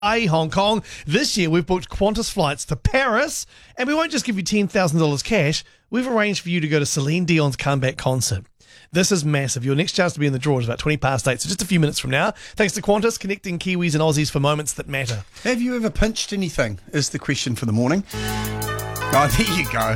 Hong Kong. This year we've booked Qantas flights to Paris, and we won't just give you $10,000 cash. We've arranged for you to go to Celine Dion's comeback concert. This is massive. Your next chance to be in the draw is about 20 past 8, so just a few minutes from now. Thanks to Qantas, connecting Kiwis and Aussies for moments that matter. Have you ever pinched anything, is the question for the morning. Oh, there you go.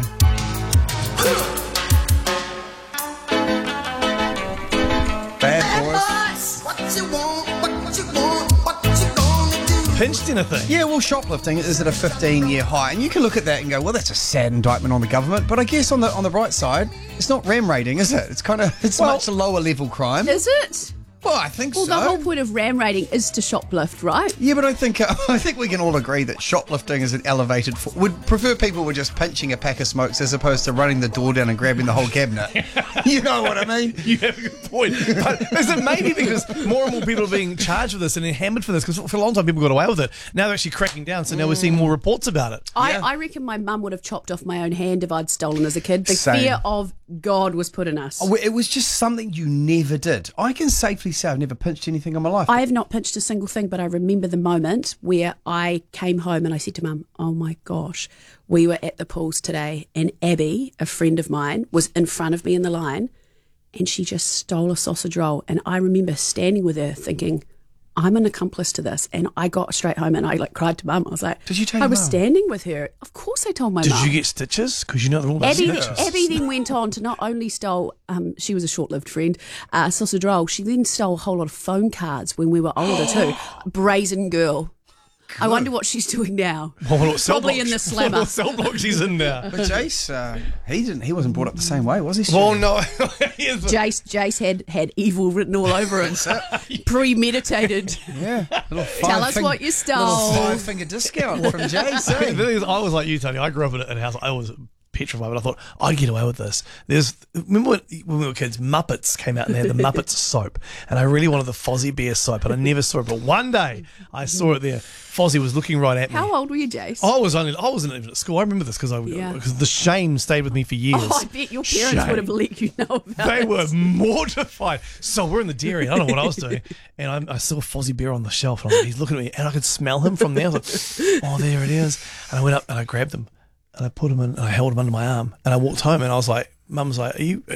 Bad boys. What you want, what you want, what you gonna do? Pinched anything? Yeah, well, shoplifting is at a 15-year high, and you can look at that and go, well, that's a sad indictment on the government. But I guess on the right side, it's not ram raiding, is it? It's much a lower level crime. Is it? Well, I think Well, so. the whole point of ram raiding is to shoplift, right? Yeah, but I think we can all agree that shoplifting is an elevated. Would prefer people were just pinching a pack of smokes as opposed to running the door down and grabbing the whole cabinet. You know what I mean? You have a good point. But is it maybe because more and more people are being charged with this and hammered for this? Because for a long time people got away with it. Now they're actually cracking down, so now we're seeing more reports about it. I reckon my mum would have chopped off my own hand if I'd stolen as a kid. The Same. fear of God was put in us. Oh, it was just something you never did. I can safely say I've never pinched anything in my life. I have not pinched a single thing, but I remember the moment where I came home and I said to Mum, oh my gosh, we were at the pools today and Abby, a friend of mine, was in front of me in the line and she just stole a sausage roll. And I remember standing with her thinking, I'm an accomplice to this. And I got straight home and I cried to Mum. I was like, Did you tell I your was mum? standing with her. Of course I told my Did mum. you get stitches? Because you know they're all about Abby, stitches. Abby then went on to not only stole, she was a short-lived friend, sausage roll, she then stole a whole lot of phone cards when we were older too. Brazen girl. I wonder what she's doing now. What cell Probably block- in the slammer. What cell block she's in now? But Jace, he wasn't brought up the same way, was he? Oh no. Yes. Jace had evil written all over him. Premeditated. Yeah. Tell us what you stole. Little 5-finger discount from Jace. The thing is, I was like you, Tony. I grew up in a house. I was petrified, but I thought I'd get away with this. Remember when we were kids, Muppets came out and they had the Muppets soap, and I really wanted the Fozzie Bear soap, but I never saw it. But one day I saw it there. Fozzie was looking right at me. How old were you, Jace? I wasn't even at school. I remember this because the shame stayed with me for years. Oh, I bet your parents Shame. would have let you know about They it. were mortified. So we're in the dairy. I don't know what I was doing. And I saw Fozzie Bear on the shelf. And he's looking at me. And I could smell him from there. I was like, oh, there it is. And I went up and I grabbed him. And I put him in. And I held him under my arm. And I walked home. And I was like, Mum was like, are you...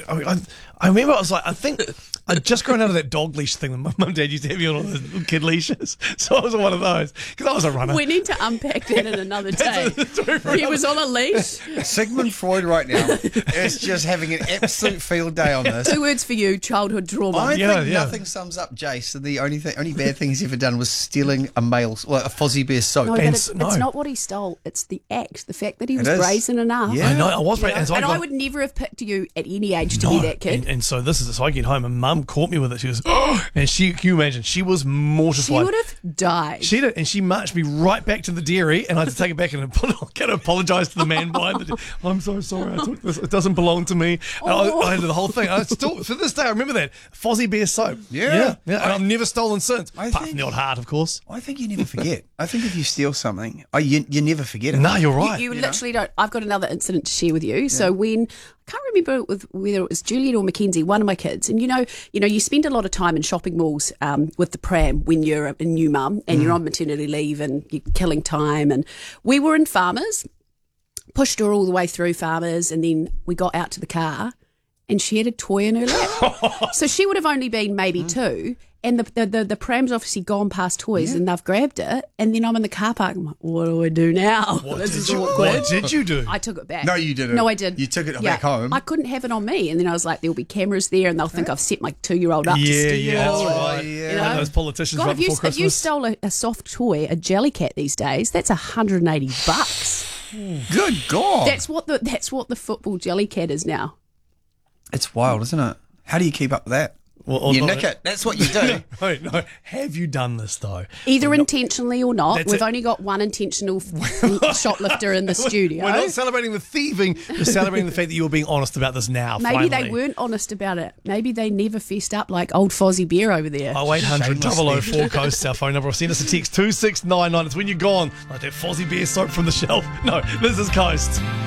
I remember I was like, I think I'd just grown out of that dog leash thing that my mum and dad used to have you on those little kid leashes. So I was on one of those. Because I was a runner. We need to unpack that in another day. He was on a leash. Sigmund Freud right now is just having an absolute field day on this. 2 words for you, childhood trauma. I Yeah, think yeah. nothing sums up Jace. And the only bad thing he's ever done was stealing a Fozzie Bear soap. No, but And it's no. not what he stole. It's the act, the fact that he was is. brazen enough. Yeah. I know. I was. And, so And got, I would never have picked you at any age to be that kid. And so this is it. So I get home and Mum caught me with it. She goes, oh, and can you imagine? She was mortified. She would have died. She did, and she marched me right back to the dairy, and I had to take it back and apologise to the man behind the I'm so sorry, I took this. It doesn't belong to me. And I did the whole thing. I still, to this day, I remember that Fozzie Bear soap. Yeah. And I've never stolen since. I Apart think- from the odd heart, of course. I think you never forget. I think if you steal something, you never forget it. No, you're right. You literally don't. I've got another incident to share with you. So when I can't remember whether it was Juliet or Mackenzie, one of my kids, and you know, you spend a lot of time in shopping malls with the pram when you're a new mum and you're on maternity leave and you're killing time. And we were in Farmers, pushed her all the way through Farmers, and then we got out to the car, and she had a toy in her lap. So she would have only been maybe 2. And the pram's obviously gone past toys and they've grabbed it. And then I'm in the car park. I'm like, what do I do now? This is awkward. What did you do? I took it back. No, you didn't. No, I did. You took it back home. I couldn't have it on me. And then I was like, there'll be cameras there and they'll think I've set my 2-year-old up to steal. Yeah, that's and, right. you Like know. those politicians God, right if you, before if you Christmas. stole a soft toy, a Jellycat these days, that's $180. Good God. That's what the football Jellycat is now. It's wild, isn't it? How do you keep up with that? Well, You no, nick it. That's what you do. No. Have you done this though? Either intentionally or not. That's We've it. only got one intentional shoplifter in the studio. We're not celebrating the thieving. We're celebrating the fact that you're being honest about this now. Maybe finally. they weren't honest about it. Maybe they never fessed up like old Fozzie Bear over there. 0800 Shameless 004 Coast, our phone number, or send us a text 2699. It's when you're gone, like that Fozzie Bear soap from the shelf. No, this is Coast.